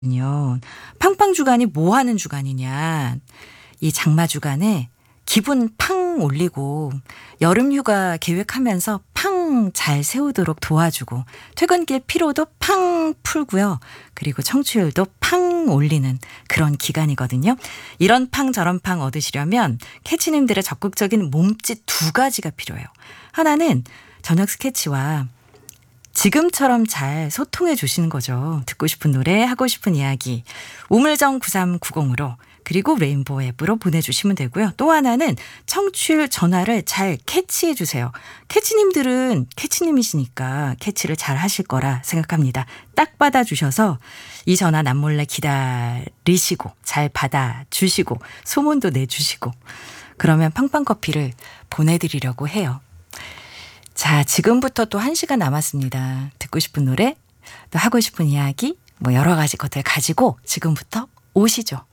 요. 팡팡 주간이 뭐 하는 주간이냐. 이 장마 주간에 기분 팡 올리고 여름 휴가 계획하면서 팡 잘 세우도록 도와주고 퇴근길 피로도 팡 풀고요. 그리고 청취율도 팡 올리는 그런 기간이거든요. 이런 팡 저런 팡 얻으시려면 캐치님들의 적극적인 몸짓 두 가지가 필요해요. 하나는 저녁 스케치와 지금처럼 잘 소통해 주시는 거죠. 듣고 싶은 노래, 하고 싶은 이야기 우물정 9390으로 그리고 레인보우 앱으로 보내주시면 되고요. 또 하나는 청취율 전화를 잘 캐치해 주세요. 캐치님들은 캐치님이시니까 캐치를 잘 하실 거라 생각합니다. 딱 받아주셔서 이 전화 남몰래 기다리시고 잘 받아주시고 소문도 내주시고 그러면 팡팡커피를 보내드리려고 해요. 자, 지금부터 또 1시간 남았습니다. 듣고 싶은 노래, 또 하고 싶은 이야기, 뭐 여러 가지 것들 가지고 지금부터 오시죠.